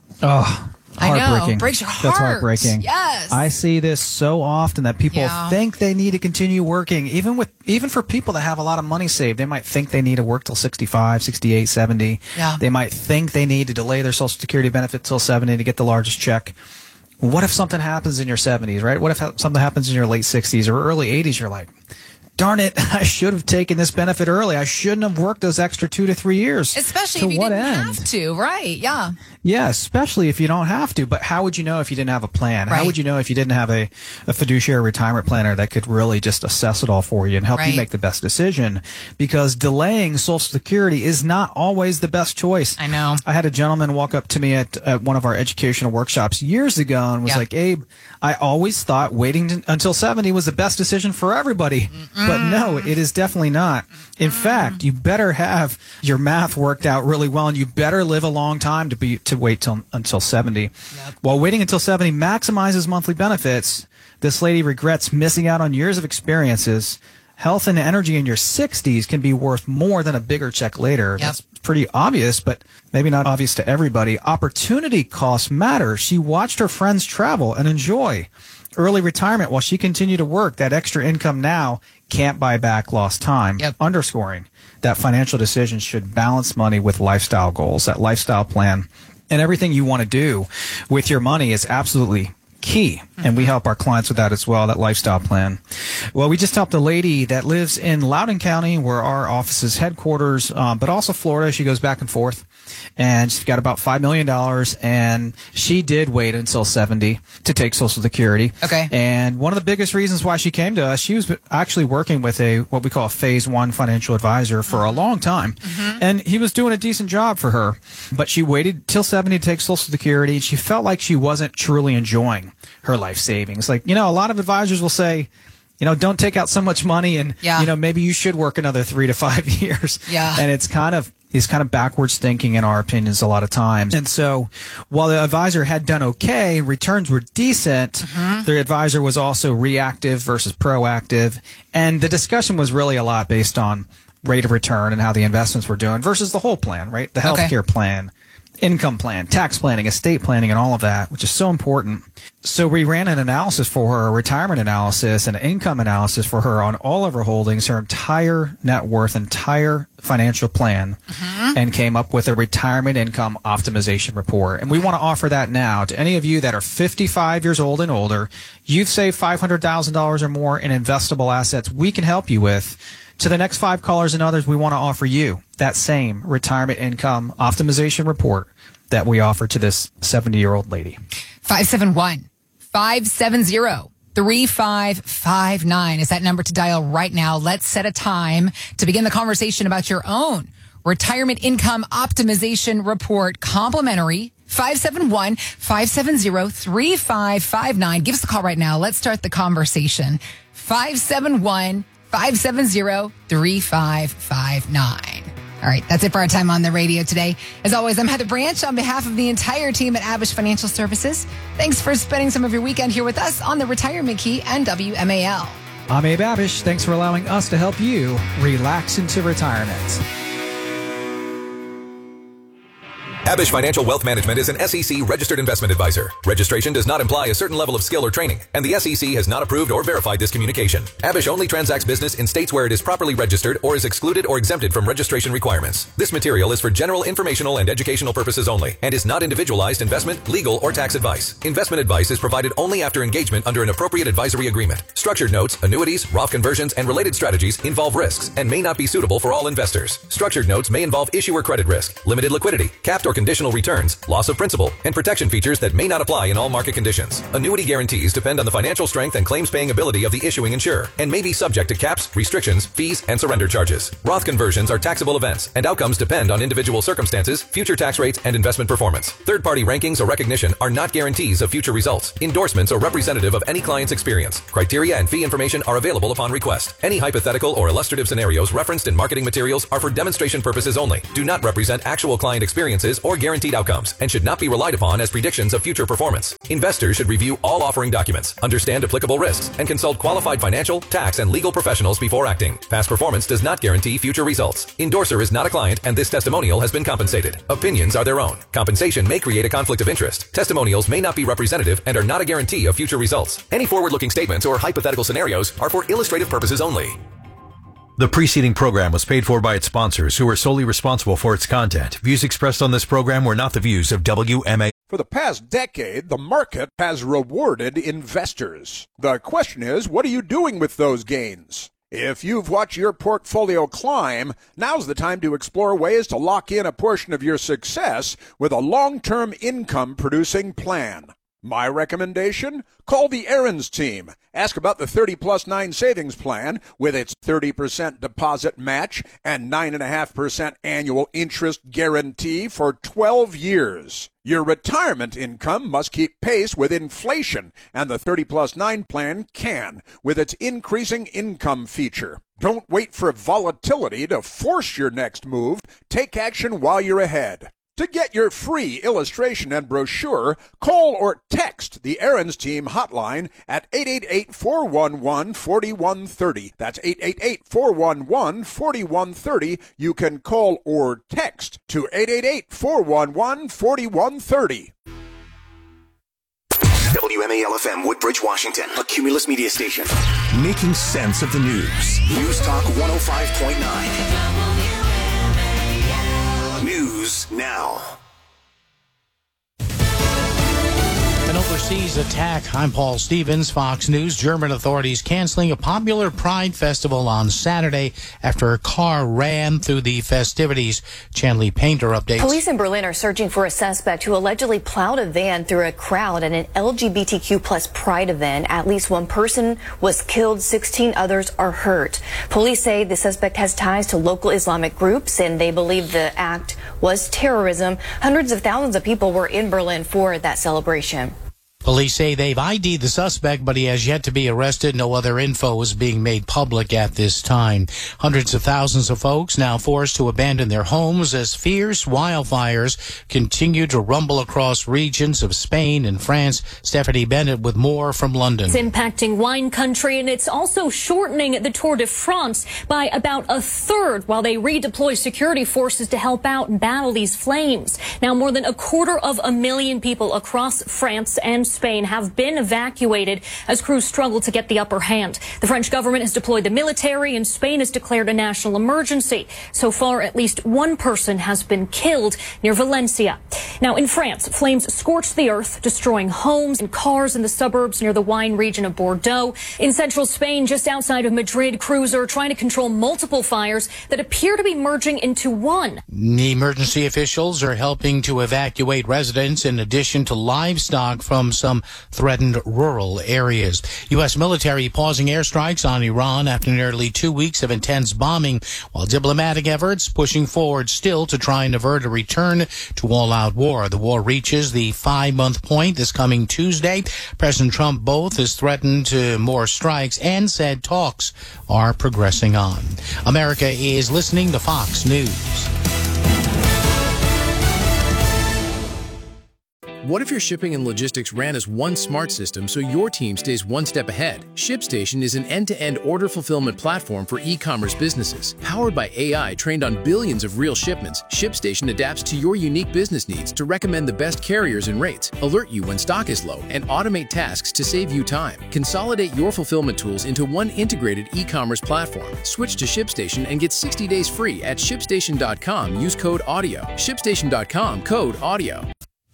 Oh, heartbreaking. I know. Breaks your heart. That's heartbreaking. Yes. I see this so often that people Yeah. think they need to continue working. Even with even for people that have a lot of money saved, they might think they need to work till sixty-five, sixty-eight, seventy. Yeah. They might think they need to delay their Social Security benefit till seventy to get the largest check. What if something happens in your seventies, right? What if something happens in your late sixties or early eighties? You're like, darn it, I should have taken this benefit early. I shouldn't have worked those extra two to three years. Especially to if you what didn't end? have to, right? Yeah. Yeah, especially if you don't have to. But how would you know if you didn't have a plan? Right. How would you know if you didn't have a, a fiduciary retirement planner that could really just assess it all for you and help Right. you make the best decision? Because delaying Social Security is not always the best choice. I know. I had a gentleman walk up to me at, at one of our educational workshops years ago and was Yeah. like, Abe, I always thought waiting t- until seventy was the best decision for everybody. Mm-mm. But no, it is definitely not. In mm. fact, you better have your math worked out really well, and you better live a long time to be to wait till until seventy. Yep. While waiting until seventy maximizes monthly benefits, this lady regrets missing out on years of experiences. Health and energy in your sixties can be worth more than a bigger check later. Yep. That's pretty obvious, but maybe not obvious to everybody. Opportunity costs matter. She watched her friends travel and enjoy early retirement while she continued to work. That extra income now can't buy back lost time. Yep. Underscoring that financial decisions should balance money with lifestyle goals. That lifestyle plan and everything you want to do with your money is absolutely key. And we help our clients with that as well, that lifestyle plan. Well, we just helped a lady that lives in Loudoun County, where our office is headquarters, um, but also Florida. She goes back and forth. And she's got about five million dollars, and she did wait until seventy to take Social Security. Okay. And one of the biggest reasons why she came to us, she was actually working with a what we call a phase one financial advisor for a long time. Mm-hmm. And he was doing a decent job for her. But she waited till seventy to take Social Security, and she felt like she wasn't truly enjoying her life savings. Like, you know, a lot of advisors will say, you know, don't take out so much money, and, yeah. you know, maybe you should work another three to five years. Yeah. And it's kind of is kind of backwards thinking in our opinions a lot of times. And so while the advisor had done okay, returns were decent, mm-hmm. the advisor was also reactive versus proactive. And the discussion was really a lot based on rate of return and how the investments were doing versus the whole plan, right? The healthcare okay. plan, income plan, tax planning, estate planning, and all of that, which is so important. So we ran an analysis for her, a retirement analysis and an income analysis for her on all of her holdings, her entire net worth, entire financial plan, mm-hmm. and came up with a retirement income optimization report. And we want to offer that now to any of you that are fifty-five years old and older. You've saved five hundred thousand dollars or more in investable assets we can help you with. To the next five callers and others, we want to offer you that same retirement income optimization report that we offer to this seventy-year-old lady. five seven one, five seven zero, three five five nine is that number to dial right now. Let's set a time to begin the conversation about your own retirement income optimization report, complimentary. five seven one, five seven zero, three five five nine. Give us a call right now. Let's start the conversation. five seven one, five seven zero, three five five nine. All right, that's it for our time on the radio today. As always, I'm Heather Branch on behalf of the entire team at Abish Financial Services. Thanks for spending some of your weekend here with us on the Retirement Key and W M A L. I'm Abe Abish. Thanks for allowing us to help you relax into retirement. Abish Financial Wealth Management is an S E C registered investment advisor. Registration does not imply a certain level of skill or training, and the S E C has not approved or verified this communication. Abish only transacts business in states where it is properly registered or is excluded or exempted from registration requirements. This material is for general informational and educational purposes only and is not individualized investment, legal, or tax advice. Investment advice is provided only after engagement under an appropriate advisory agreement. Structured notes, annuities, Roth conversions, and related strategies involve risks and may not be suitable for all investors. Structured notes may involve issuer credit risk, limited liquidity, capped or conditional returns, loss of principal, and protection features that may not apply in all market conditions. Annuity guarantees depend on the financial strength and claims-paying ability of the issuing insurer and may be subject to caps, restrictions, fees, and surrender charges. Roth conversions are taxable events, and outcomes depend on individual circumstances, future tax rates, and investment performance. Third-party rankings or recognition are not guarantees of future results. Endorsements are representative of any client's experience. Criteria and fee information are available upon request. Any hypothetical or illustrative scenarios referenced in marketing materials are for demonstration purposes only, do not represent actual client experiences or guaranteed outcomes, and should not be relied upon as predictions of future performance. Investors should review all offering documents, understand applicable risks, and consult qualified financial, tax, and legal professionals before acting. Past performance does not guarantee future results. Endorser is not a client, and this testimonial has been compensated. Opinions are their own. Compensation may create a conflict of interest. Testimonials may not be representative and are not a guarantee of future results. Any forward-looking statements or hypothetical scenarios are for illustrative purposes only. The preceding program was paid for by its sponsors, who are solely responsible for its content. Views expressed on this program were not the views of W M A. For the past decade, the market has rewarded investors. The question is, what are you doing with those gains? If you've watched your portfolio climb, now's the time to explore ways to lock in a portion of your success with a long-term income-producing plan. My recommendation? Call the Aaron's team. Ask about the thirty plus nine savings plan with its thirty percent deposit match and nine point five percent annual interest guarantee for twelve years. Your retirement income must keep pace with inflation, and the thirty plus nine plan can with its increasing income feature. Don't wait for volatility to force your next move. Take action while you're ahead. To get your free illustration and brochure, call or text the Aaron's Team hotline at eight eight eight, four one one, four one three zero. That's eight eight eight, four one one, four one three zero. You can call or text to eight eight eight, four one one, four one three zero. W M A L F M, Woodbridge, Washington, a Cumulus media station. Making sense of the news. News Talk one oh five point nine. News now. An overseas attack. I'm Paul Stevens, Fox News. German authorities canceling a popular Pride festival on Saturday after a car ran through the festivities. Chanley Painter updates. Police in Berlin are searching for a suspect who allegedly plowed a van through a crowd at an L G B T Q plus Pride event. At least one person was killed, sixteen others are hurt. Police say the suspect has ties to local Islamic groups, and they believe the act was terrorism. Hundreds of thousands of people were in Berlin for that celebration. Police say they've I D'd the suspect, but he has yet to be arrested. No other info is being made public at this time. Hundreds of thousands of folks now forced to abandon their homes as fierce wildfires continue to rumble across regions of Spain and France. Stephanie Bennett with more from London. It's impacting wine country, and it's also shortening the Tour de France by about a third while they redeploy security forces to help out and battle these flames. Now, more than a quarter of a million people across France and Spain have been evacuated as crews struggle to get the upper hand. The French government has deployed the military, and Spain has declared a national emergency. So far, at least one person has been killed near Valencia. Now, in France, flames scorched the earth, destroying homes and cars in the suburbs near the wine region of Bordeaux. In central Spain, just outside of Madrid, crews are trying to control multiple fires that appear to be merging into one. The emergency officials are helping to evacuate residents in addition to livestock from some threatened rural areas. U S military pausing airstrikes on Iran after nearly two weeks of intense bombing, while diplomatic efforts pushing forward still to try and avert a return to all-out war. The war reaches the five-month point this coming Tuesday. President Trump both has threatened to more strikes and said talks are progressing on. America is listening to Fox News. What if your shipping and logistics ran as one smart system so your team stays one step ahead? ShipStation is an end-to-end order fulfillment platform for e-commerce businesses. Powered by A I trained on billions of real shipments, ShipStation adapts to your unique business needs to recommend the best carriers and rates, alert you when stock is low, and automate tasks to save you time. Consolidate your fulfillment tools into one integrated e-commerce platform. Switch to ShipStation and get sixty days free at ShipStation dot com. Use code AUDIO. ShipStation dot com, code AUDIO.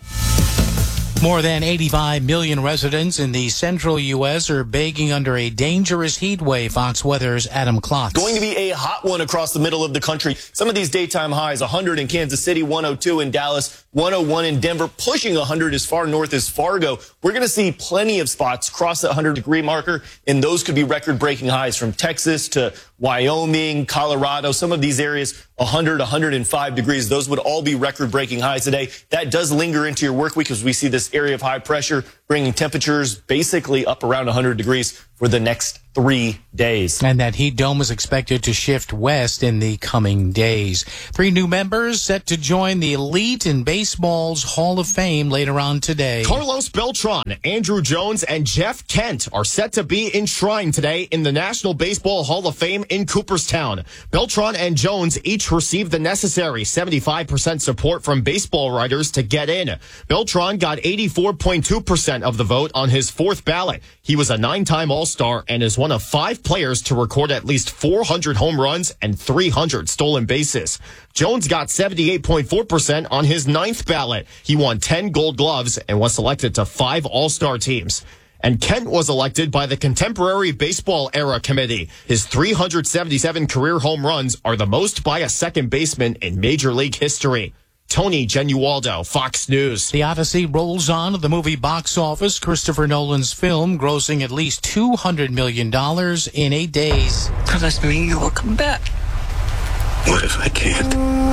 More than eighty-five million residents in the central U S are baking under a dangerous heat wave. Fox Weather's Adam Klotz. Going to be a hot one across the middle of the country. Some of these daytime highs, one hundred in Kansas City, one oh two in Dallas, one oh one in Denver, pushing one hundred as far north as Fargo. We're going to see plenty of spots cross the one hundred degree marker, and those could be record-breaking highs from Texas to Wyoming, Colorado. Some of these areas, one hundred, one hundred five degrees. Those would all be record-breaking highs today. That does linger into your work week as we see this area of high pressure bringing temperatures basically up around one hundred degrees for the next three days. And that heat dome is expected to shift west in the coming days. Three new members set to join the elite in baseball's Hall of Fame later on today. Carlos Beltran, Andrew Jones, and Jeff Kent are set to be enshrined today in the National Baseball Hall of Fame in Cooperstown. Beltran and Jones each received the necessary seventy-five percent support from baseball writers to get in. Beltran got eighty-four point two percent of the vote on his fourth ballot. He was a nine-time All-Star and is one of five players to record at least four hundred home runs and three hundred stolen bases. Jones got seventy-eight point four percent on his ninth ballot. He won ten Gold Gloves and was selected to five All-Star teams. And Kent was elected by the Contemporary Baseball Era Committee. His three hundred seventy-seven career home runs are the most by a second baseman in Major League history. Tony Genualdo, Fox News. The Odyssey rolls on at the movie box office. Christopher Nolan's film grossing at least two hundred million dollars in eight days. Promise me you will come back. What if I can't?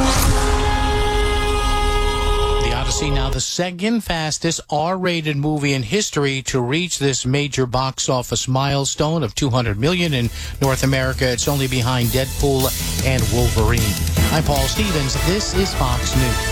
The Odyssey, now the second fastest R-rated movie in history to reach this major box office milestone of two hundred million dollars in North America. It's only behind Deadpool and Wolverine. I'm Paul Stevens. This is Fox News.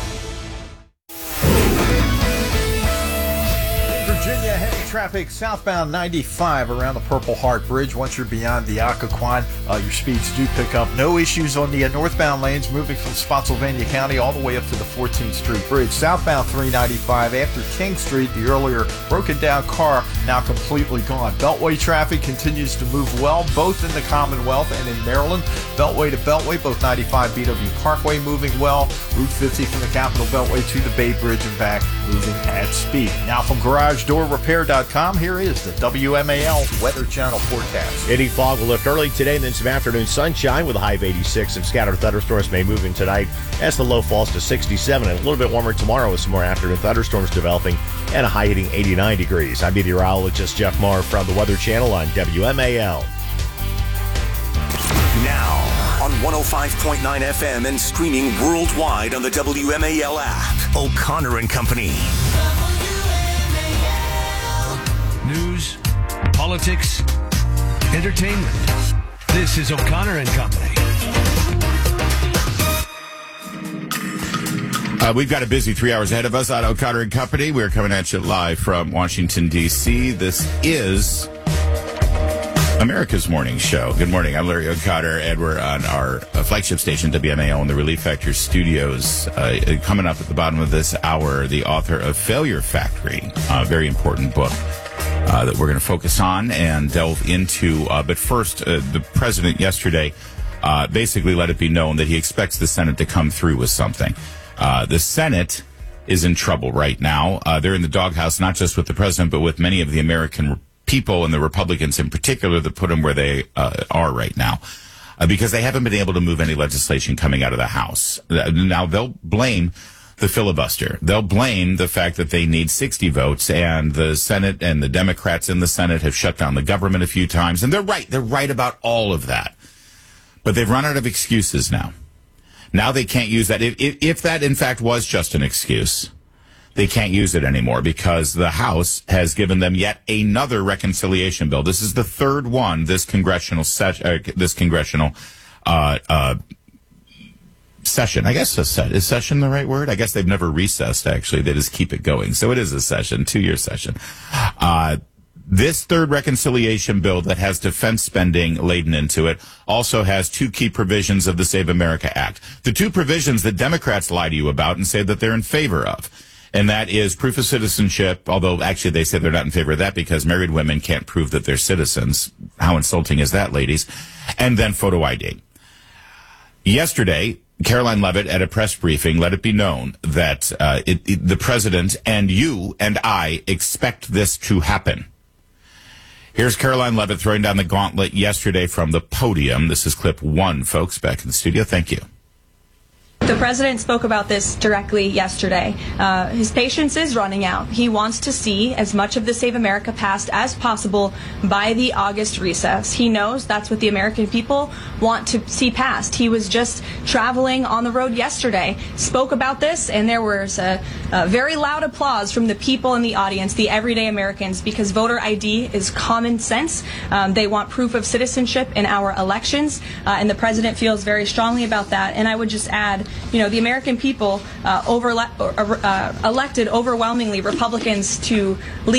Virginia, heavy traffic southbound ninety-five around the Purple Heart Bridge. Once you're beyond the Occoquan, uh, your speeds do pick up. No issues on the uh, northbound lanes moving from Spotsylvania County all the way up to the fourteenth Street Bridge. Southbound three ninety-five after King Street, the earlier broken down car now completely gone. Beltway traffic continues to move well, both in the Commonwealth and in Maryland. Beltway to Beltway, both ninety-five B W Parkway moving well. Route fifty from the Capitol Beltway to the Bay Bridge and back moving at speed. Now from Garage Door Repair dot com, here is the W M A L Weather Channel forecast. Any fog will lift early today, and then some afternoon sunshine with a high of eighty-six. Some scattered thunderstorms may move in tonight as the low falls to sixty-seven, and a little bit warmer tomorrow with some more afternoon thunderstorms developing and a high hitting eighty-nine degrees. I'm meteorologist Jeff Marr from the Weather Channel on W M A L. Now on one oh five point nine F M and streaming worldwide on the W M A L app. O'Connor and Company. News, politics, entertainment. This is O'Connor and Company. Uh, we've got a busy three hours ahead of us on O'Connor and Company. We're coming at you live from Washington, D C. This is America's Morning Show. Good morning. I'm Larry O'Connor, and we're on our uh, flagship station, W M A L, in the Relief Factor studios. Uh, coming up at the bottom of this hour, the author of Failure Factory, a very important book uh, that we're going to focus on and delve into. Uh, but first, uh, the president yesterday uh, basically let it be known that he expects the Senate to come through with something. Uh, the Senate is in trouble right now. Uh, they're in the doghouse, not just with the president, but with many of the American people and the Republicans in particular that put them where they uh, are right now. Uh, because they haven't been able to move any legislation coming out of the House. Uh, now, they'll blame the filibuster. They'll blame the fact that they need sixty votes, and the Senate and the Democrats in the Senate have shut down the government a few times. And they're right. They're right about all of that. But they've run out of excuses now. Now they can't use that. If, if, if that, in fact, was just an excuse, they can't use it anymore because the House has given them yet another reconciliation bill. This is the third one this congressional set, uh, this congressional uh, uh, session. I guess a se- is session the right word? I guess they've never recessed, actually. They just keep it going. So it is a session, two-year session. Uh, this third reconciliation bill that has defense spending laden into it also has two key provisions of the Save America Act. The two provisions that Democrats lie to you about and say that they're in favor of. And that is proof of citizenship, although actually they say they're not in favor of that because married women can't prove that they're citizens. How insulting is that, ladies? And then photo I D. Yesterday, Caroline Leavitt at a press briefing let it be known that uh, it, it, the president and you and I expect this to happen. Here's Caroline Leavitt throwing down the gauntlet yesterday from the podium. This is clip one, folks, back in the studio. Thank you. The president spoke about this directly yesterday. Uh, his patience is running out. He wants to see as much of the Save America passed as possible by the August recess. He knows that's what the American people want to see passed. He was just traveling on the road yesterday, spoke about this, and there was a, a very loud applause from the people in the audience, the everyday Americans, because voter I D is common sense. Um, they want proof of citizenship in our elections, uh, and the president feels very strongly about that. And I would just add, you know, the American people uh, over, uh, uh, elected overwhelmingly Republicans to lead